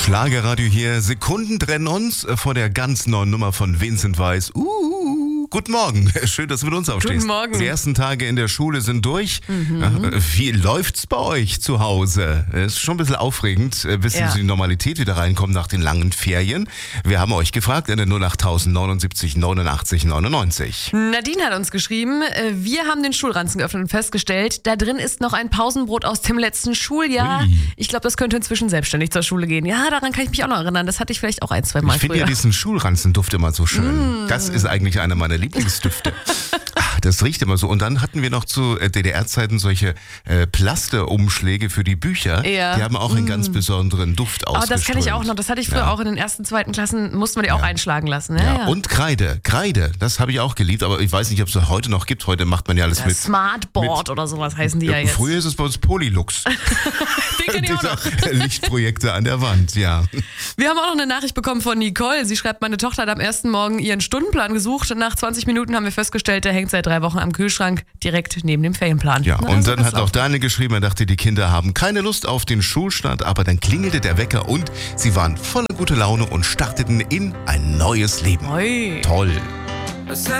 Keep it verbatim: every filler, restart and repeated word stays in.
Schlagerradio hier. Sekunden trennen uns vor der ganz neuen Nummer von Vincent Weiss. Uh, guten Morgen. Schön, dass du mit uns aufstehst. Guten Morgen. Die ersten Tage in der Schule sind durch. Mhm. Wie läuft's bei euch zu Hause? Ist schon ein bisschen aufregend, bis Ja. die Normalität wieder reinkommt nach den langen Ferien. Wir haben euch gefragt in der null acht neunundsiebzig neunundachtzig neunundneunzig. Nadine hat uns geschrieben, äh, wir haben den Schulranzen geöffnet und festgestellt, da drin ist noch ein Pausenbrot aus dem letzten Schuljahr. Ui. Ich glaube, das könnte inzwischen selbstständig zur Schule gehen. Ja, daran kann ich mich auch noch erinnern. Das hatte ich vielleicht auch ein, zwei Mal Ich finde früher. ja diesen Schulranzenduft immer so schön. Mm. Das ist eigentlich einer meiner Lieblingsdüfte. Ach, das riecht immer so. Und dann hatten wir noch zu äh, D D R-Zeiten solche äh, Plasterumschläge für die Bücher. Ja. Die haben auch einen ganz besonderen Duft Oh, ausgeströmt. das kann ich auch noch. Das hatte ich früher Ja. auch in den ersten, zweiten Klassen, mussten wir die auch einschlagen lassen. Ja, Ja. ja. Und Kreide. Kreide, das habe ich auch geliebt, aber ich weiß nicht, ob es heute noch gibt. Heute macht man ja alles Das mit. Smartboard mit- oder sowas heißen die ja, Ja, jetzt. früher ist es bei uns Polylux. Den kenn ich auch noch. Dieser Lichtprojekte an der Wand, ja. Wir haben auch noch eine Nachricht bekommen von Nicole. Sie schreibt, meine Tochter hat am ersten Morgen ihren Stundenplan gesucht. Nach zwanzig Minuten haben wir festgestellt, der hängt seit drei Wochen am Kühlschrank, direkt neben dem Ferienplan. Ja, Na, und so dann ist hat es auch Daniel geschrieben, er dachte, die Kinder haben keine Lust auf den Schulstart, aber dann klingelte der Wecker und sie waren voller guter Laune und starteten in ein neues Leben. Oi. Toll.